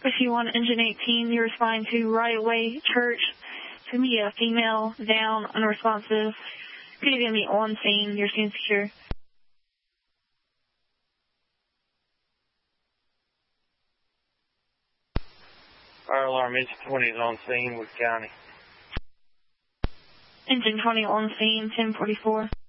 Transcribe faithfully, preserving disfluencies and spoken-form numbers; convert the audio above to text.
If you want engine eighteen, you're responding to right away church. It's going to be a female, down, unresponsive. It's going to be on scene. You're scene secure. Fire alarm, engine twenty is on scene with county. Engine twenty on scene, ten forty-four.